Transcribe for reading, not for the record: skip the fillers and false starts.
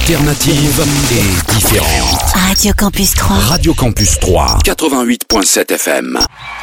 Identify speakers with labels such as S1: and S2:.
S1: Alternative et différente.
S2: Radio Campus 3.
S1: Radio Campus 3, 88.7 FM.